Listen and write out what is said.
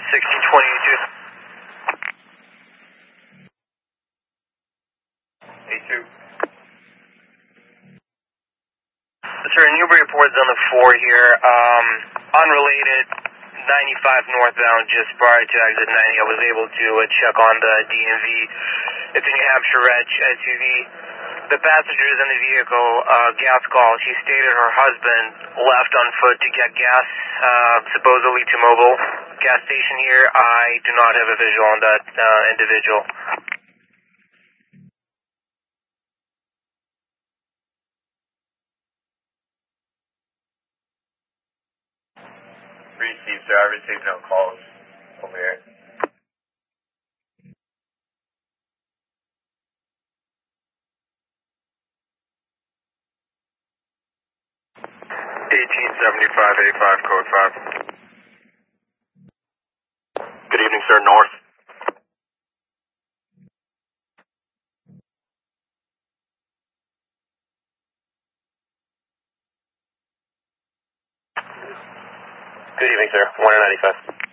1622. A2. Sir, Newbury Port's on the 4 here. Unrelated, 95 northbound, just prior to exit 90. I was able to check on the DMV. It's a New Hampshire Reg SUV. The passengers in the vehicle, gas call. She stated her husband left on foot to get gas, supposedly to Mobile gas station here. I do not have a visual on that individual. Received, sir. I received no calls over here. 187585, code 5. Good evening, sir. North. Good evening, sir. 195.